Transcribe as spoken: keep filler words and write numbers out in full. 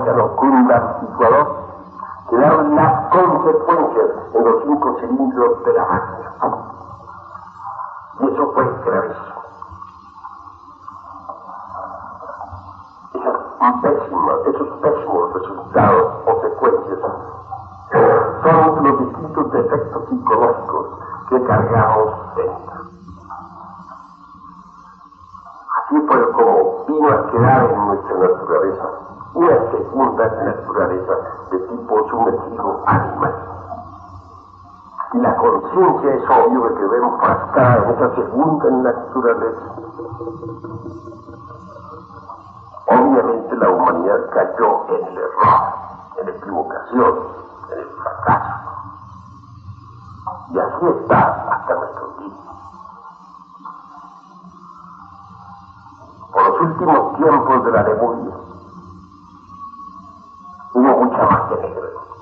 órgano conductuador que da las consecuencias en los cinco cilindros de la máquina. Y eso fue gravísimo. Esas pésimas, esos pésimos resultados o secuencias son los distintos defectos psicológicos que cargamos dentro. Así fue como vino a quedar en nuestra naturaleza una segunda naturaleza de tipo sumergido animal. Y la conciencia es obvio que debemos fracasar en esa segunda naturaleza. Obviamente la humanidad cayó en el error, en la equivocación, en el fracaso. Y así está hasta nuestros días. Por los últimos tiempos de la Lemuria hubo mucha magia negra.